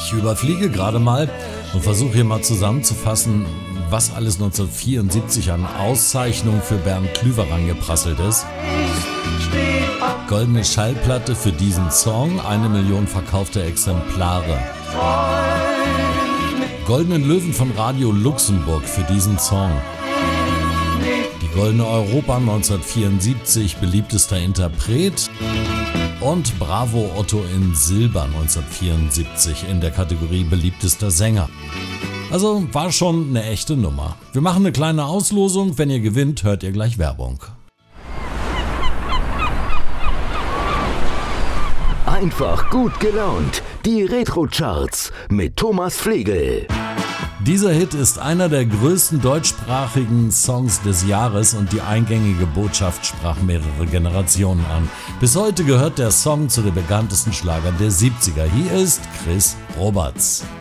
Ich überfliege gerade mal und versuche hier mal zusammenzufassen, was alles 1974 an Auszeichnungen für Bernd Klüver rangeprasselt ist. Goldene Schallplatte für diesen Song, 1 Million verkaufte Exemplare. Goldenen Löwen von Radio Luxemburg für diesen Song. Die Goldene Europa 1974, beliebtester Interpret. Und Bravo Otto in Silber 1974 in der Kategorie beliebtester Sänger. Also war schon eine echte Nummer. Wir machen eine kleine Auslosung. Wenn ihr gewinnt, hört ihr gleich Werbung. Einfach gut gelaunt. Die Retro-Charts mit Thomas Flegel. Dieser Hit ist einer der größten deutschsprachigen Songs des Jahres und die eingängige Botschaft sprach mehrere Generationen an. Bis heute gehört der Song zu den bekanntesten Schlagern der 70er. Hier ist Chris Roberts.